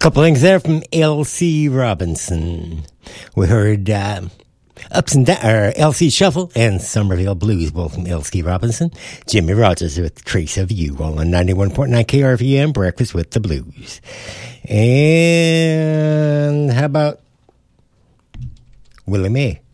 Couple things there from L.C. Robinson. We heard Ups and Down, or L.C. Shuffle and Somerville Blues, both from L.C. Robinson. Jimmy Rogers with Trace of You, all on 91.9 KRVM, Breakfast with the Blues. And how about Willie Mae?